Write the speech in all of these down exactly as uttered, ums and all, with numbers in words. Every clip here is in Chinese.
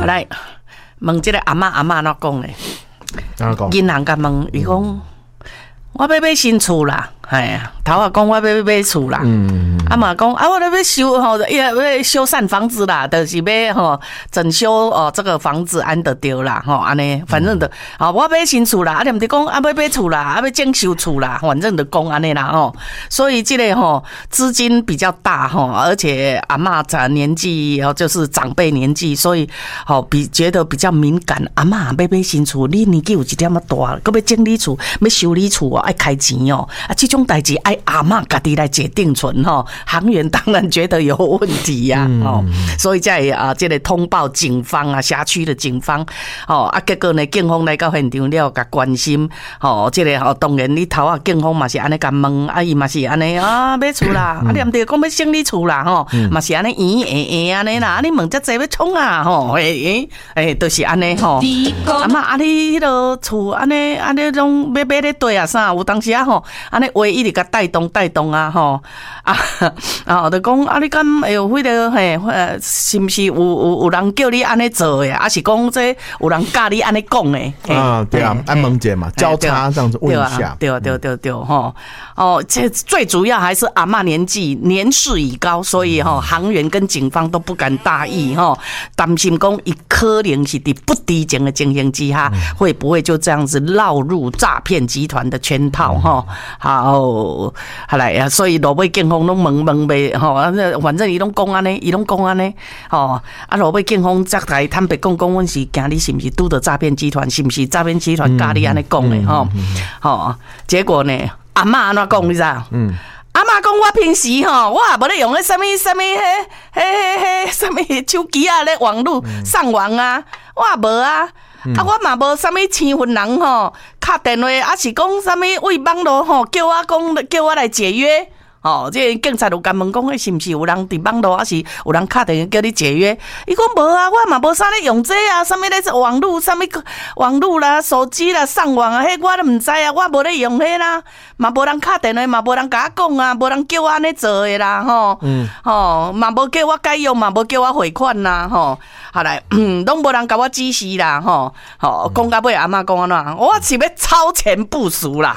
来问这个阿嬷阿嬷怎讲呢？ 怎讲？ 银行甲问伊讲，我要买新厝啦，哎，头啊讲我要买厝啦，嗯，啊嘛讲啊，我咧要修吼，要要修缮房子啦，就是要吼整修哦这个房子安得着啦，吼安尼，反正的，啊我买新厝啦，啊连伫讲啊要买厝啦，啊要整修厝啦，反正的讲安尼啦吼，所以这个吼资金比较大吼，而且阿嬷长年纪哦就是长辈年纪，所以吼比觉得比较敏感，阿嬷要买新厝，你年纪有一点仔大，搁要整理厝，要修理厝哦，爱开钱哦，啊这种代志爱阿嬷家己来决定存吼，行员当然觉得有问题呀、啊，哦，所以在啊这个通报警方啊，辖区的警方，哦啊结果呢，警方来到现场了，甲关心，哦这个哦当然你头啊，警方嘛是安尼甲问，啊伊嘛是安尼啊买厝啦，啊念着讲要整理厝啦，吼，嘛是安尼圆圆圆安尼啦，啊你问遮济要创啊，吼，诶诶诶，都是安尼吼，啊嘛啊你迄个厝安尼安尼拢要买咧对啊啥，有当时啊吼，安尼话一直甲带动带动啊吼，啊啊就讲啊你敢会有迄个嘿，是毋是有有有人叫你安尼做诶，还是讲这有人教你安尼讲诶？ 啊对啊，按问姐嘛，交叉这样子问一下， 对对对对吼，哦，这最主要还是阿嬷年纪年事已高，所以吼行员跟警方都不敢大意吼，担心讲伊可能是伫不知情的情形之下，会不会就这样子落入诈骗集团的圈套吼？好，好来啊，所以落尾警方拢问问呗吼，反正伊拢讲安尼，伊拢讲安尼吼，啊落尾警方则来坦白讲讲，阮是惊你是毋是拄到诈骗集团，是毋是诈骗集团教你安尼讲的吼？吼，结果呢，阿嬷安怎讲你知道？嗯。阿嬷讲，我平时吼，我也无咧用迄什么什么迄、迄、迄、迄什么手机啊，咧网络上网啊，我也无啊。嗯、啊，我嘛无啥物青云人吼，敲电话啊是讲啥物为网络吼，叫我讲叫我来解约。哦，这警察就甲问讲，迄是毋是有人伫网络，还是有人敲电话叫你解约？伊讲无啊，我嘛无啥咧用这啊，啥物咧网络，啥物网络啦、手机啦、上网啊，迄我都毋知啊，我无咧用迄啦，嘛无人敲电话，嘛无人甲我讲啊，无人叫我安尼做诶啦，吼，嗯，吼，嘛无叫我改用，嘛无叫我汇款啦，吼，后来，嗯，拢无人甲我指示啦，吼，吼，讲到尾阿嬷讲安怎，我是要超前部署啦，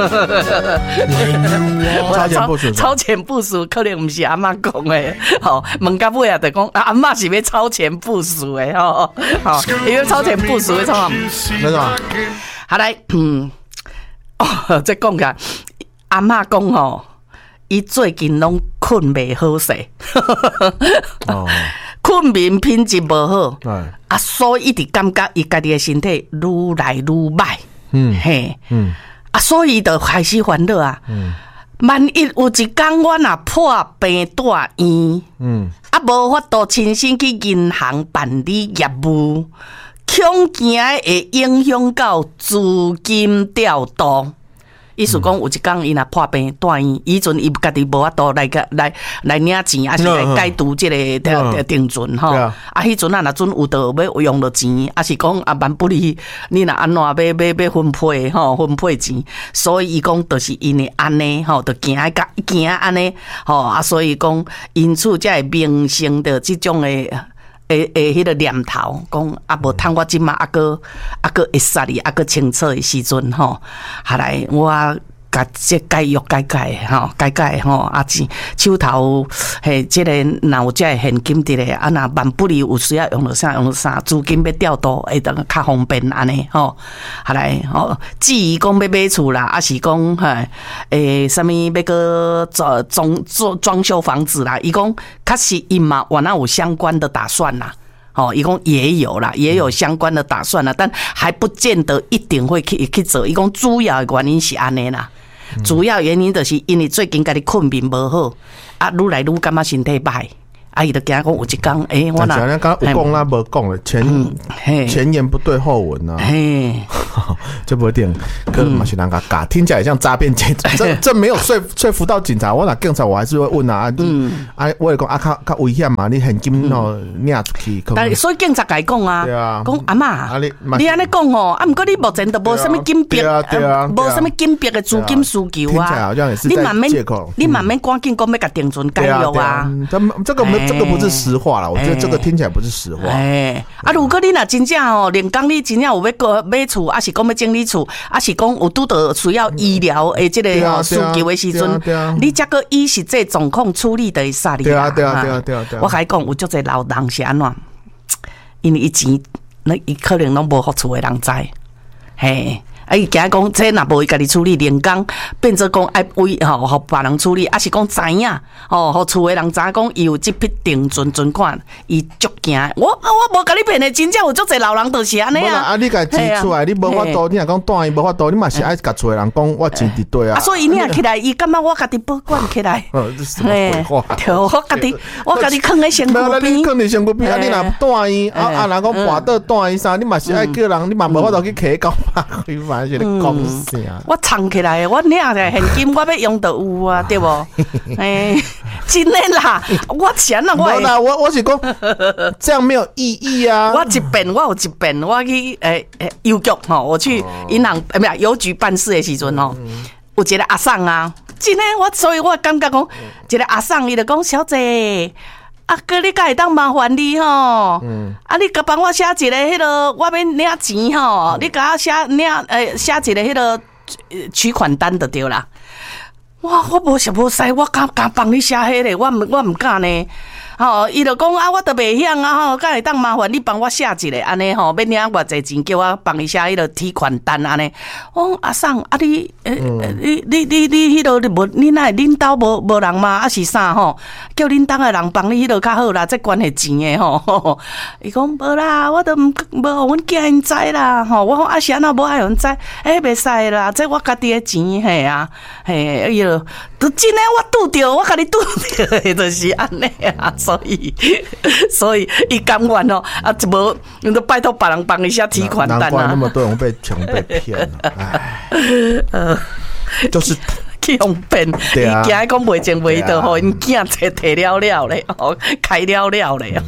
超前部署。 超前部署可能不是阿嬷讲的，吼，问到尾啊，就讲阿嬷是要超前部署的，吼，吼，因为超前部署的创那个， 好来，嗯，哦，再讲下，阿嬷讲吼，伊最近拢困袂好势，哦，困眠品质无好，啊，所以一直感觉伊家己的身体愈来愈歹，嗯，嘿，嗯，啊，所以就开始烦恼啊，嗯。万一有一天我若破病住院，嗯，啊无法度亲身去银行办理业务，恐惊会影响到资金调度。意思讲有一天伊若破病住院，以前伊家己无法度来个来来领钱，还是来解除这个定存吼。啊，迄阵啊，若准有得要用到钱，还是讲啊万不利，你若安怎要要要分配吼，分配钱，所以伊讲就是因为安尼吼，就惊甲惊安尼吼啊，所以讲因此才会萌生的这种诶。诶诶，迄个念头，讲啊无趁我即马啊个啊个会杀你啊个清楚的时阵吼，下来我甲这解约解解吼，解解吼啊钱手头嘿，即个若有这现金伫咧，啊若万不离有需要用到啥用到啥，资金要调度会当较方便安尼吼，下来吼，至于讲要买厝啦，啊是讲嘿诶，啥物要个装装装装修房子啦，伊讲确实伊嘛原来有相关的打算啦。哦，伊讲也有啦，也有相关的打算啦，但还不见得一定会去去做。伊讲主要的原因是安尼啦，嗯、主要原因就是因为最近家己困眠无好，啊，愈来愈感觉身体歹。啊，伊就惊讲有一天，诶、欸，我哪？ 刚刚有讲啦，无讲咧，前前言不对后文啊。嘿， 这不一定，可能嘛是人家假，听起来像诈骗集团，这这没有说说服到警察。我那警察我还是会问啊，嗯，啊，我讲啊，较较危险嘛，你现金哦领出去。 但是所以警察甲伊讲啊，讲阿嬷，你安尼讲哦，啊，毋过你目前都无啥物金币，无啥物金币的资金需求啊，你慢慢，你慢慢赶紧讲要甲定存解约啊。 这这个这个不是实话啦，我觉得这个听起来不是实话。 哎，啊，如果你若真正哦，连讲你真正有要个买厝，还是讲要整理厝，还是讲有拄到需要医疗的这个哦需求的时阵，你才个以实际状况处理的啥哩？ 对啊，对啊，对啊，对啊，对啊。 我甲你讲，有足侪老人是安怎？因为伊钱，那伊可能拢无互厝的人知，嘿。啊！伊惊讲，这若无伊家己处理，连工变做讲爱为吼，互别人处理，还是讲知影吼，互厝诶人知讲伊有即笔定存存款，伊足惊。我我无甲你骗诶，真正有足侪老人就是安尼啊。 啊，你家钱出来，你无法度，你若讲单伊无法度，你嘛是爱甲厝诶人讲，我钱伫对啊。啊， 所以领起来，伊感觉我家己保管起来。 哦，这什么鬼话？ 对，我家己，我家己藏喺身躯边。 你藏伫身躯边，啊，你若单伊，啊啊，若讲跋倒单伊啥，你嘛是爱叫人，你嘛无法度去摕九百块万。嗯， 我藏起来，我领起来现金，我要用就有啊，对不？哎，真的啦，我钱啊，我啦，我我是讲这样没有意义啊。 我一遍，我有一遍，我去诶诶邮局吼，我去银行诶，不是邮局办事的时阵吼，有一个阿桑啊，真的，我所以我感觉讲，一个阿桑伊就讲小姐。啊，哥，你敢会当麻烦你吼？嗯，啊，你甲帮我写一个迄个，我要领钱吼，你甲我写领诶，写一个迄个取款单就对啦。哇，我无想无使，我敢敢帮你写迄个，我唔我唔敢呢。吼，伊就讲啊，我都袂晓啊，吼，敢会当麻烦你帮我写一个安尼吼，要领偌济钱，叫我帮你写迄个提款单安尼。我讲阿桑，啊你，诶、欸，你你你你迄落你无，你哪会恁兜无无人吗？啊是啥吼？叫恁兜诶人帮你迄落较好啦，这关系钱诶吼。伊讲无啦，我都毋无互阮囝因知啦，吼。我讲啊是安那无爱互因知，诶袂使啦，这我家己诶钱嘿啊，嘿，哎哟，都真诶我拄着，我甲你拄着诶，就是安尼啊。所以，所以伊甘愿哦，啊，就无，你都拜托别人帮你写提款单啊。 难怪那么多人被穷被骗了，唉，呃，就是去用骗，伊惊讲袂前袂倒，互因囝摕摕了了咧，吼，开了了咧，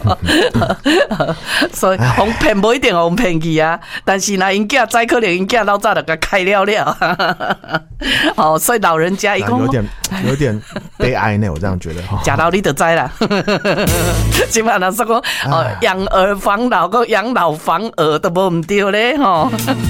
所以互骗无一定互骗去啊，但是若因囝知，可能因囝老早就甲开了了，哦，所以老人家伊讲有点有点悲哀呢，我这样觉得哈。 食老你就知啦，基本上说讲哦，养儿防老，个养老防儿都无唔对咧吼。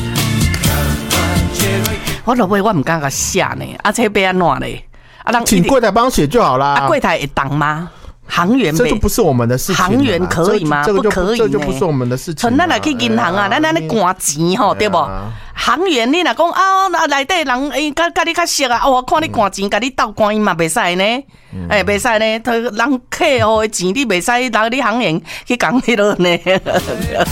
我落尾我唔敢甲写呢，啊，这要安怎咧？啊， 让请柜台帮写就好啦。 啊，柜台会当吗？行员这就不是我们的事情。 行员可以吗？ 这不可以， 这就不是我们的事情。 咱来去银行啊，咱咱咧赶钱吼，对不？行员你若讲啊，内底人诶，甲甲你较熟啊，我看你赶钱，甲你斗赶伊嘛袂使呢，诶，袂使呢，人客户的钱你袂使，人你行员去讲迄落呢。